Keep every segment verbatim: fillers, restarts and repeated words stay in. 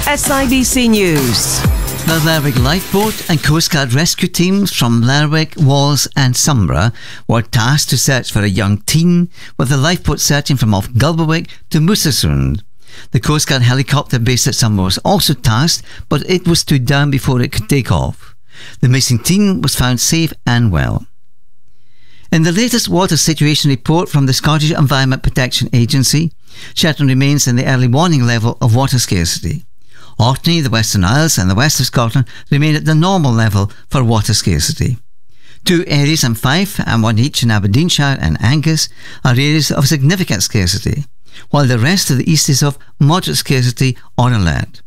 S I B C News. The Lerwick Lifeboat and Coast Guard rescue teams from Lerwick, Walls and Sombra were tasked to search for a young teen, with the lifeboat searching from off Gulberwick to Moosesund. The Coast Guard helicopter based at Sombra was also tasked, but it was stood down before it could take off. The missing teen was found safe and well. In the latest water situation report from the Scottish Environment Protection Agency, Shetland remains in the early warning level of water scarcity. Orkney, the Western Isles and the west of Scotland remain at the normal level for water scarcity. Two areas in Fife and one each in Aberdeenshire and Angus are areas of significant scarcity, while the rest of the east is of moderate scarcity or alert.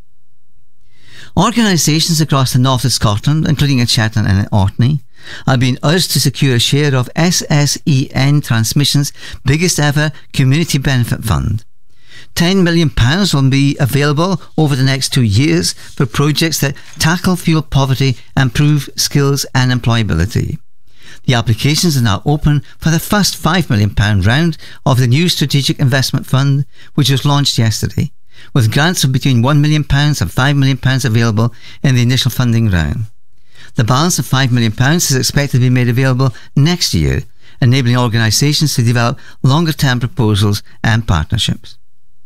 Organisations across the north of Scotland, including in Shetland and in Orkney, are being urged to secure a share of S S E N Transmission's biggest ever community benefit fund. ten million pounds will be available over the next two years for projects that tackle fuel poverty and improve skills and employability. The applications are now open for the first five million pounds round of the new Strategic Investment Fund, which was launched yesterday, with grants of between one million pounds and five million pounds available in the initial funding round. The balance of five million pounds is expected to be made available next year, enabling organisations to develop longer-term proposals and partnerships.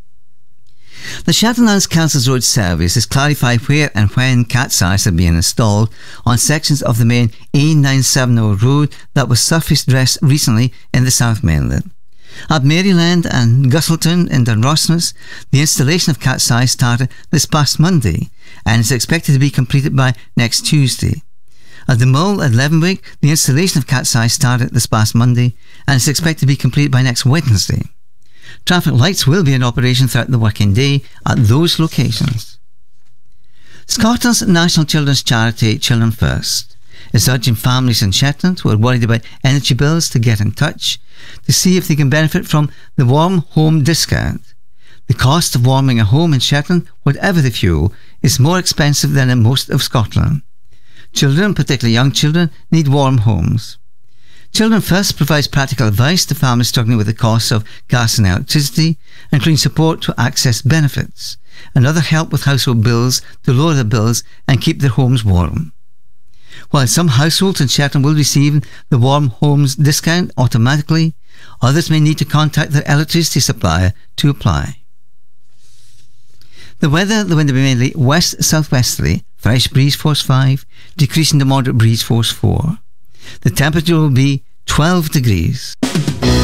The Shetland Lands Council's road service has clarified where and when cat sites are being installed on sections of the main A nine seventy road that was surface dressed recently in the South Mainland. At Maryland and Gustleton in Dunrossness, the installation of cat sites started this past Monday and is expected to be completed by next Tuesday. At the Mull at Leavenwick, the installation of cat sites started this past Monday and is expected to be completed by next Wednesday. Traffic lights will be in operation throughout the working day at those locations. Scotland's national children's charity Children First is urging families in Shetland who are worried about energy bills to get in touch to see if they can benefit from the Warm Home Discount. The cost of warming a home in Shetland, whatever the fuel, is more expensive than in most of Scotland. Children, particularly young children, need warm homes. Children First provides practical advice to families struggling with the costs of gas and electricity, including support to access benefits and other help with household bills to lower their bills and keep their homes warm. While some households in Shetland will receive the Warm Homes Discount automatically, others may need to contact their electricity supplier to apply. The weather, the wind will be mainly west-southwesterly, fresh breeze force five, decreasing to moderate breeze force four. The temperature will be twelve degrees.